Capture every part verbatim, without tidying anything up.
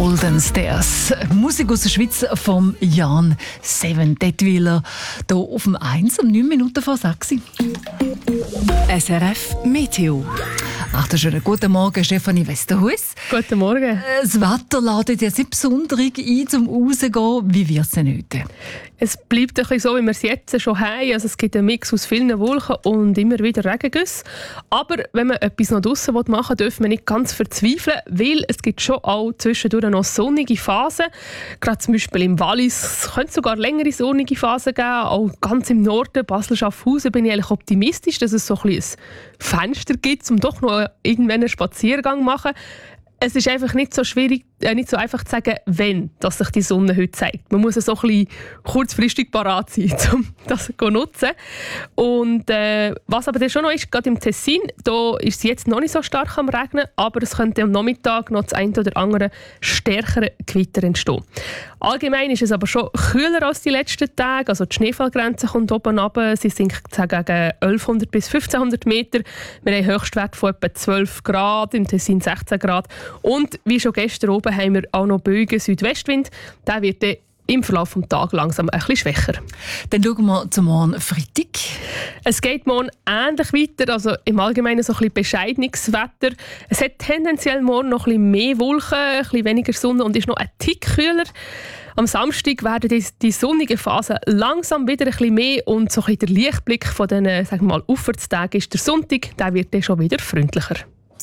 Golden Stairs. Musik aus der Schweiz von Jan Seven Detwiler. Hier auf dem eins um neun Minuten vor sechs. S R F Meteo. Ach, das ist einen guten Morgen, Stefanie Westerhuis. Guten Morgen. Das Wetter ladet jetzt nicht besonders ein, zum Rausgehen. Wie wird es denn heute? Es bleibt ein bisschen so, wie wir es jetzt schon haben. Also es gibt einen Mix aus vielen Wolken und immer wieder Regengüsse. Aber wenn man etwas noch draussen machen will, dürfen wir nicht ganz verzweifeln, weil es gibt schon auch zwischendurch noch sonnige Phasen. Gerade zum Beispiel im Wallis es könnte sogar längere sonnige Phasen geben. Auch ganz im Norden, Basel-Schaffhausen, bin ich eigentlich optimistisch, dass es so ein, ein Fenster gibt, um doch noch irgendwann einen Spaziergang zu machen. Es ist einfach nicht so schwierig, äh, nicht so einfach zu sagen, wenn dass sich die Sonne heute zeigt. Man muss so ein bisschen kurzfristig parat sein, um das zu nutzen. Und äh, was aber dann schon noch ist, gerade im Tessin, da ist es jetzt noch nicht so stark am Regnen, aber es könnte am Nachmittag noch das eine oder andere stärkere Gewitter entstehen. Allgemein ist es aber schon kühler als die letzten Tage. Also die Schneefallgrenze kommt oben runter. Sie sinkt gegen elfhundert bis fünfzehnhundert Meter. Wir haben einen Höchstwert von etwa zwölf Grad, im Tessin sechzehn Grad. Und wie schon gestern oben haben wir auch noch Bögen Südwestwind. Der wird dann im Verlauf des Tages langsam ein bisschen schwächer. Dann schauen wir zum morgen Freitag. Es geht morgen ähnlich weiter, also im Allgemeinen so ein bisschen bescheidenes Wetter. Es hat tendenziell morgen noch ein bisschen mehr Wolken, ein bisschen weniger Sonne und ist noch ein Tick kühler. Am Samstag werden die, die sonnigen Phasen langsam wieder ein bisschen mehr und so ein bisschen der Lichtblick von den, sagen wir mal, Aufwärtstagen ist der Sonntag, der wird dann schon wieder freundlicher.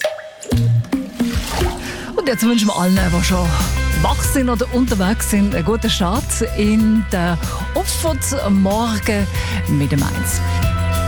Und jetzt wünschen wir allen, die schon wach sind oder unterwegs sind, einen guten Start in den Opfermorgen mit dem eins.